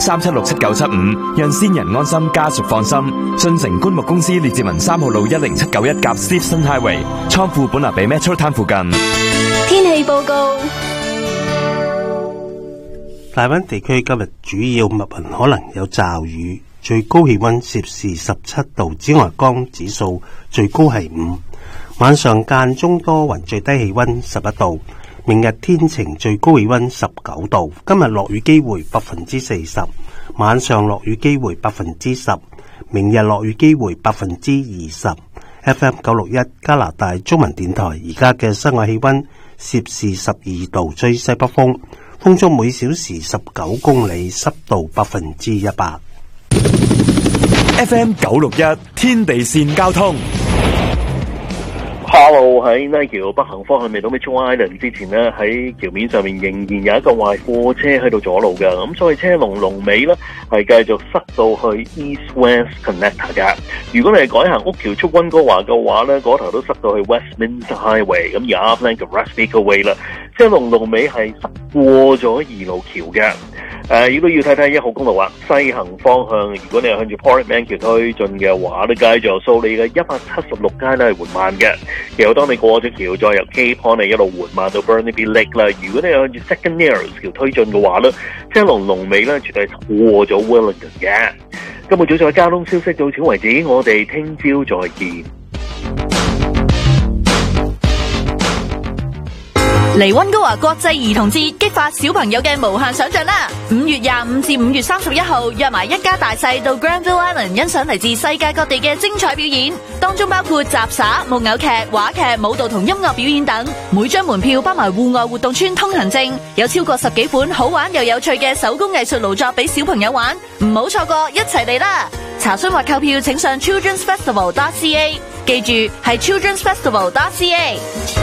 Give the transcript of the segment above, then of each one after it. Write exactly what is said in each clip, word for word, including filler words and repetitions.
三七六七九七五，讓先人安心，家屬放心。信誠棺木公司列治文三號路一零七九一甲 Stephen Highway， 倉庫本拿比 Metro Town 附近。 天氣報告。 大灣地區今日主要密雲，可能有驟雨，最高氣溫攝氏十七度，紫外光指數最高係五。晚上間中多雲，最低氣溫十一度。明日天晴，最高氣溫十九度。今日落雨機會百分之四十，晚上落雨機會百分之十，明日落雨機會百分之二十。F M 九六一加拿大中文電台，而家嘅室外氣溫攝氏十二度，吹西北風，風速每小時十九公里，濕度百分之一百。 F M 九六一天地線交通。 Hello， 喺 Nike 北行方向未到 Mitchell Island 之前呢，喺橋面上面仍然有一個壞貨車喺度阻路嘅，咁所以車龍龍尾呢係繼續塞到去 East West Connector 嘅。如果你係改行屋橋出溫哥華嘅話呢，嗰頭都塞到去 Westminster Highway， 咁而 Upland 嘅 Russell Way 啦，車龍龍尾係塞過咗二路橋嘅。誒，亦都要睇睇一號公路啊，西行方向，如果你係向住 Portman 橋推進嘅話，呢街就數你嘅一百七十六街咧係緩慢嘅。其後當你過咗橋，再由 Cape Horn 你一路緩慢到 Burnaby Lake 啦。如果你係向住 Second Narrows 橋推進嘅話咧，車龍龍尾咧絕對係過咗 Wellington 嘅。今日早上嘅交通消息到此為止，我哋聽朝再見。 嚟溫哥華國際兒童節，激發小朋友嘅無限想象啦！五月廿五至五月三十一號，約埋一家大細到 Granville Island 欣賞嚟自世界各地嘅精彩表演，當中包括雜耍、木偶劇、話劇、舞蹈同音樂表演等。每張門票包埋戶外活動村通行證，有超過十幾款好玩又有趣嘅手工藝術勞作俾小朋友玩，唔好錯過，一齊嚟啦！查詢或購票請上 children's festival dot c a， 記住係 children's festival dot c a。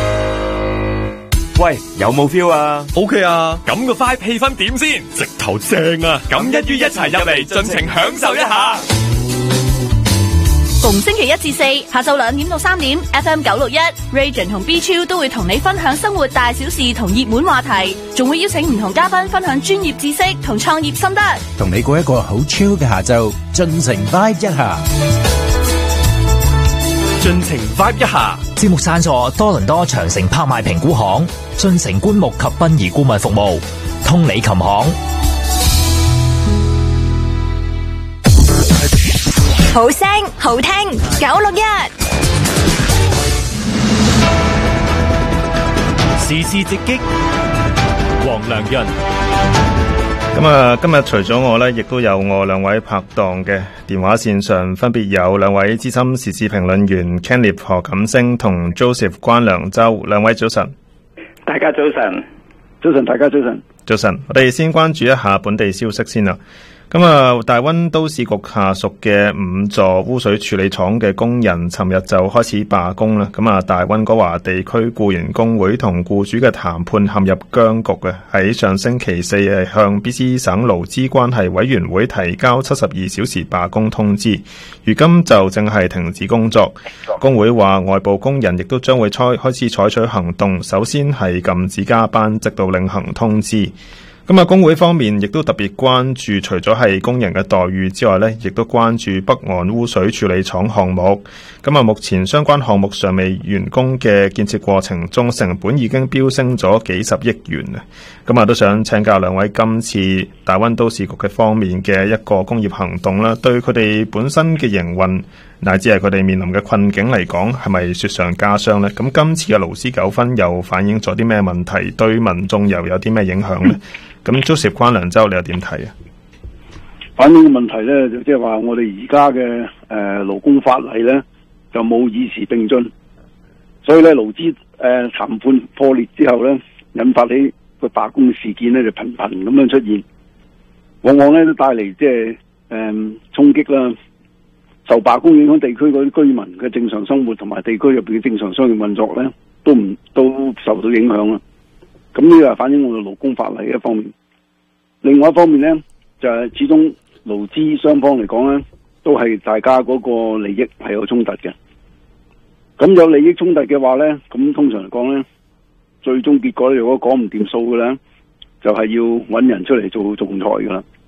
喂，有冇 feel 啊 ？OK 啊，咁個 vibe 氣氛點先？直頭正啊！咁一於一齊入嚟，盡情享受一下。 逢星期一至四下晝兩點到三點 ，F M 九六一 Region 同 B 超都會同你分享生活大小事同熱門話題，仲會邀請唔同嘉賓分享專業知識同創業心得， 同你過一個好 chill 嘅下晝，盡情 vibe 一下。 盡情 vibe 一下。 節目贊助多倫多長城拍賣評估行、進城棺木及殯儀顧問服務、通理琴行。 好聲好聽，九六一時事直擊，黃良潤。 咁啊，今日除咗我呢，亦都有我兩位拍檔嘅電話線上，分別有兩位資深時事評論員 Kenneth 何錦星同 Joseph 關良洲。兩位早晨。 大家早晨。早晨，大家早晨。 早晨，我哋先關注一下本地消息先啦。咁啊，大溫都市局下屬嘅五座污水處理廠嘅工人尋日就開始罷工啦。咁啊，大溫哥華地區僱員工會同僱主嘅談判陷入僵局嘅，喺上星期四係向 B C 省勞資關係委員會提交七十二小時罷工通知，如今就正係停止工作。工會話外部工人亦都將會採開始採取行動，首先係禁止加班，直到另行通知。咁啊，工會方面亦都特別關注，除咗係工人嘅待遇之外呢，亦都關注北岸污水處理廠項目。咁啊，目前相關項目尚未完工嘅建設過程中，成本已經飆升咗幾十億元啊！咁啊，都想請教兩位，今次大溫都市局嘅方面嘅一個工業行動啦，對佢哋本身嘅營運乃至係佢哋面臨嘅困境嚟講，係咪雪上加霜呢？咁今次嘅勞資糾紛又反映咗啲咩問題？對民眾又有啲咩影響呢？咁 Joseph 關良洲，你又點睇啊？ 反映嘅問題咧，就即係話我哋而家嘅誒勞工法例咧，就冇與時並進，所以咧勞資誒談判破裂之後咧，引發起個罷工事件咧就頻頻咁樣出現，往往咧都帶嚟即係誒衝擊啦。受罷工影響地區嗰啲居民嘅正常生活同埋地區入邊嘅正常商業運作咧，都唔都受到影響啦。咁呢個係反映我哋勞工法例一方面，另外一方面咧就係、是、始終勞資雙方嚟講咧，都係大家嗰個利益係有衝突嘅。咁有利益衝突嘅話咧，咁通常嚟講咧，最終結果咧，如果講唔掂數嘅咧，就係、是、要搵人出嚟做仲裁噶啦。